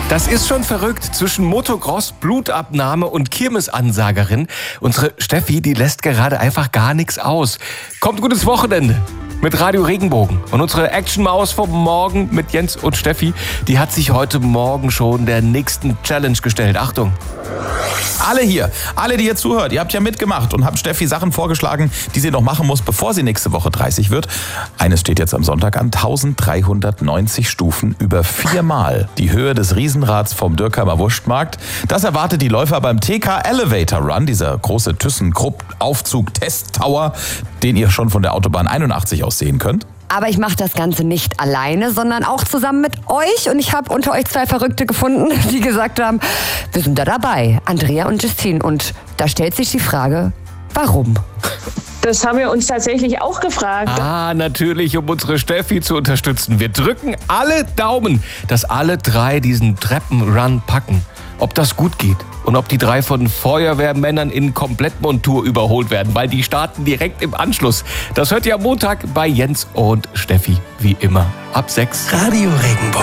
Das ist schon verrückt. Zwischen Motocross, Blutabnahme und Kirmesansagerin. Unsere Steffi, die lässt gerade einfach gar nichts aus. Kommt gutes Wochenende mit Radio Regenbogen. Und unsere Action-Maus vom Morgen mit Jens und Steffi, die hat sich heute Morgen schon der nächsten Challenge gestellt. Achtung! Alle hier, alle, die ihr zuhört, ihr habt ja mitgemacht und habt Steffi Sachen vorgeschlagen, die sie noch machen muss, bevor sie nächste Woche 30 wird. Eines steht jetzt am Sonntag an, 1390 Stufen über 4-mal die Höhe des Riesenrads vom Dürkheimer Wurstmarkt. Das erwartet die Läufer beim TK Elevator Run, dieser große ThyssenKrupp-Aufzug-Test-Tower, den ihr schon von der Autobahn 81 aus sehen könnt. Aber ich mache das Ganze nicht alleine, sondern auch zusammen mit euch. Und ich habe unter euch 2 Verrückte gefunden, die gesagt haben, wir sind da dabei, Andrea und Justine. Und da stellt sich die Frage, warum? Das haben wir uns tatsächlich auch gefragt. Natürlich, um unsere Steffi zu unterstützen. Wir drücken alle Daumen, dass alle 3 diesen Treppenrun packen. Ob das gut geht und ob die 3 von Feuerwehrmännern in Komplettmontur überholt werden, weil die starten direkt im Anschluss. Das hört ihr am Montag bei Jens und Steffi, wie immer, ab 6. Radio Regenbogen.